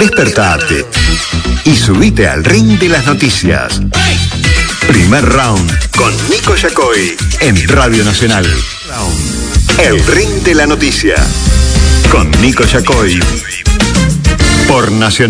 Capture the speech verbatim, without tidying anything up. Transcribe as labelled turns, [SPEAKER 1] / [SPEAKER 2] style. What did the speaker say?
[SPEAKER 1] Despertate y subite al ring de las noticias. Primer round con Nico Yacoy en Radio Nacional. El ring de la noticia con Nico Yacoy por Nacional.